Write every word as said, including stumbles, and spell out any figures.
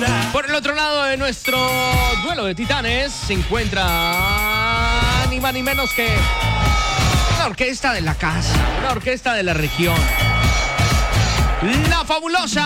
Por el otro lado de nuestro duelo de titanes se encuentra ni más ni menos que una orquesta de la casa, una orquesta de la región. La fabulosa